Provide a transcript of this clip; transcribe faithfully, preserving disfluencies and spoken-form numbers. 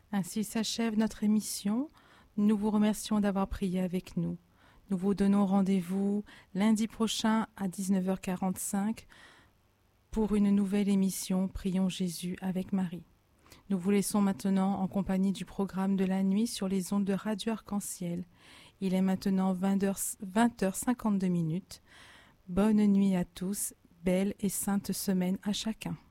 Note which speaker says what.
Speaker 1: Ainsi s'achève notre émission. Nous vous remercions d'avoir prié avec nous. Nous vous donnons rendez-vous lundi prochain à dix-neuf heures quarante-cinq pour une nouvelle émission Prions Jésus avec Marie. Nous vous laissons maintenant en compagnie du programme de la nuit sur les ondes de Radio Arc-en-Ciel. Il est maintenant vingt heures cinquante-deux minutes. Bonne nuit à tous, belle et sainte semaine à chacun.